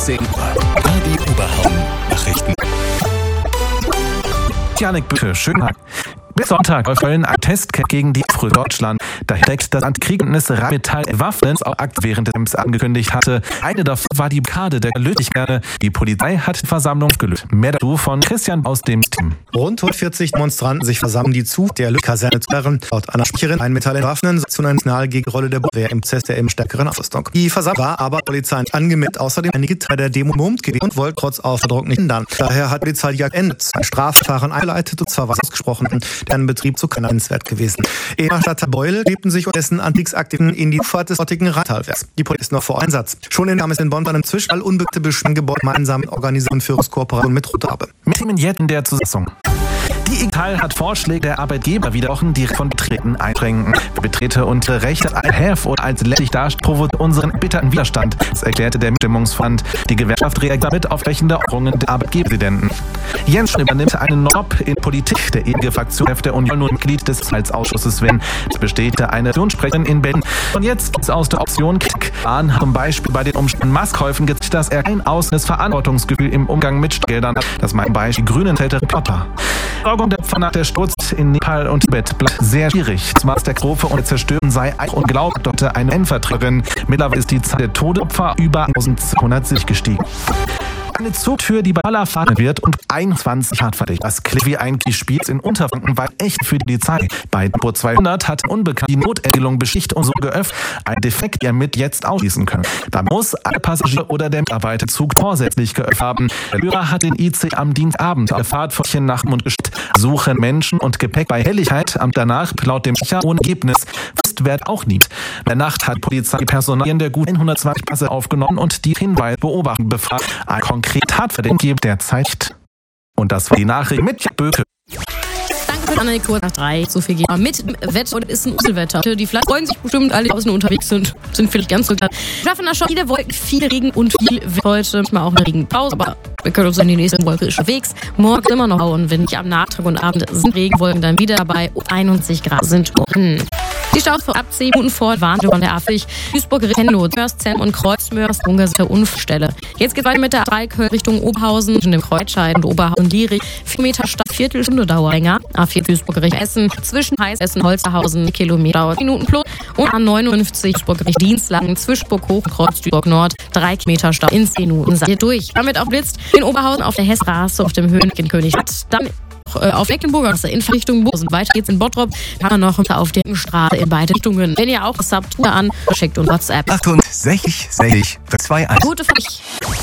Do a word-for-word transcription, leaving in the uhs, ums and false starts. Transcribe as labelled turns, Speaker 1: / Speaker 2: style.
Speaker 1: achtzehn Uhr. Adi Oberhausen Nachrichten.
Speaker 2: Janik Bücke, schönen Tag. Bis Sonntag auf Köln ein Testkit gegen die Früh Deutschland. Daher deckt das Antikriegsbündnis Rheinmetall Waffen auch Akt während des Camps angekündigt hatte. Eine davon war die Blockade der Lötlichkerne. Die Polizei hat die Versammlung gelöst. Mehr dazu von Christian aus dem Team.
Speaker 3: Rund hundertvierzig Demonstranten sich versammeln, die zu der Kaserne zu sperren. Laut einer Sprecherin Rheinmetall Waffen zu einer Signal gegen die Rolle der Bundeswehr im Prozess der immer stärkeren Aufrüstung. Die Versammlung war aber Polizei nicht angemeldet. Außerdem einige Teile der Demo murmt gewesen und wollte trotz Aufdruck nicht hindern. Daher hat die Polizei die Jagd beendet. Ein Strafverfahren eingeleitet und zwar was ausgesprochen. Deren Betrieb zu keiner Nennenswert gewesen. In der Stadt Beul lebten sich und dessen Antikriegsaktiven in die Fahrt des dortigen Rheinmetallwerks. Die Polizei ist noch vor Einsatz. Schon in Games in Bonn bei einem Zwischenfall unbekannte Beschwerden Gebäude gemeinsam organisieren Führungskooperation mit Rote Arbe.
Speaker 2: Mit dem in der Zusammenfassung. Die I G Metall hat Vorschläge der Arbeitgeber widerochen, die von Betreten einschränken. Betrete und Rechte als Have oder als lästig darstellt, provoziert unseren erbitterten Widerstand. Das erklärte der Mitstimmungsverband. Die Gewerkschaft reagiert damit auf sprechende Äußerungen der Arbeitgeberpräsidenten. Jens Schön übernimmt einen Job in Politik. Der ehemalige Fraktionschef der Union nun Mitglied des Haushaltsausschusses werden. Es bestätigte eine Fraktionssprecherin in Berlin. Und jetzt ist aus der Option Krieg. Bahn hat zum Beispiel bei den umstrittenen Maskhäufen gezeigt, dass er kein ausreichendes Verantwortungsgefühl im Umgang mit Geldern hat. Das meint Beispiel Grünen Täter Plotter. Der Opfer nach der Sturz in Nepal und Tibet bleibt sehr schwierig. Zumal es der Katastrophe und der Zerstörung sei ein und glaubt, Doktor eine N-Vertreterin. Mittlerweile ist die Zahl der Todesopfer über eintausendzweihundert gestiegen. Eine Zugtür, die bei aller Fahrt wird und einundzwanzig Tatverdächtige. Das klingt wie ein Spiel in Unterfranken, weil echt für die Polizei. Bei Tempo zweihundert hat unbekannt die Notengelung beschichtet und so geöffnet. Ein Defekt, der mit jetzt ausschließen können. Da muss ein Passagier oder der Mitarbeiter Zug vorsätzlich geöffnet haben. Der Führer hat den I C am Dienstagabend auf der Fahrt von nach und geschickt. Suchen Menschen und Gepäck bei Helligkeit. Am danach laut dem Sprecher ohne Ergebnis. Wert auch nicht. In der Nacht hat Polizei die Personalien der gut hundertzwanzig Pässe aufgenommen und die Hinweise beobachten befragt. Ein konkret Tatverdächtiger, der zeigt. Und das war die Nachricht mit Böke.
Speaker 4: Danke für Anne, kurz nach drei. So viel geht mit Wetter und ist ein Uselwetter. Die Pflanzen freuen sich bestimmt, alle, die außen unterwegs sind, sind vielleicht ganz so klar. Wir schaffen da schon viele Wolken, viel Regen und viel heute. Mal auch eine Regenpause, aber wir können uns in die nächste Wolke ist unterwegs. Morgen immer noch und wenn nicht am Nachtag und Abend sind Regenwolken dann wieder dabei. einundsiebzig Grad sind morgen. Die Staus vor ab zehn Minuten vor Warnung von der A fünfzig, Duisburg, Renlo, Mörstem und Kreuzmörs, Ungarsitte Unfallstelle. Jetzt geht weiter mit der A drei Köln Richtung Oberhausen, zwischen dem Kreuzscheid und Oberhausen, Lierich, vier Meter Stadt, Viertelstunde Dauer länger. A vier Duisburg Richtung Essen, zwischen Heißessen, Holsterhausen, Kilometer dauert Minuten plus. Und A neunundfünfzig Duisburg Richtung Dienstlagen, Zwischburg Hoch, Kreuz Duisburg Nord, drei Kilometer Stau in zehn Minuten. Seid ihr durch. Damit auch blitzt in Oberhausen auf der Hessstraße auf dem Höhenweg in Königsstadt. Dann auf Mecklenburger in Richtung Bosen. Weiter geht's in Bottrop. Dann noch auf der Straße in beide Richtungen. Wenn ihr auch das habt, an, schickt uns WhatsApp.
Speaker 1: achtundsechzig, sechzig, zwei eins.
Speaker 4: Gute für dich.